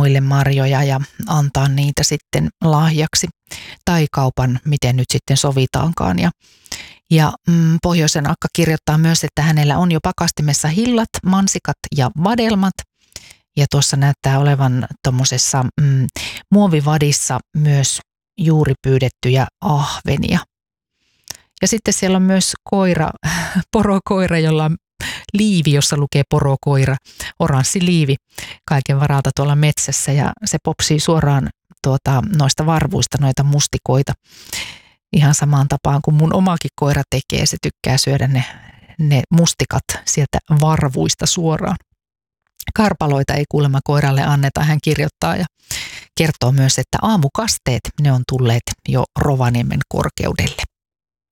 muille marjoja ja antaa niitä sitten lahjaksi tai kaupan, miten nyt sitten sovitaankaan. Ja Pohjoisen Akka kirjoittaa myös, että hänellä on jo pakastimessa hillat, mansikat ja vadelmat. Ja tuossa näyttää olevan tuommoisessa muovivadissa myös juuri pyydettyjä ahvenia. Ja sitten siellä on myös porokoira, jolla on liivi, jossa lukee porokoira, oranssi liivi kaiken varalta tuolla metsässä. Ja se popsii suoraan noista varvuista, noita mustikoita. Ihan samaan tapaan kuin mun omakin koira tekee, se tykkää syödä ne mustikat sieltä varvuista suoraan. Karpaloita ei kuulemma koiralle anneta, hän kirjoittaa ja kertoo myös, että aamukasteet, ne on tulleet jo Rovaniemen korkeudelle.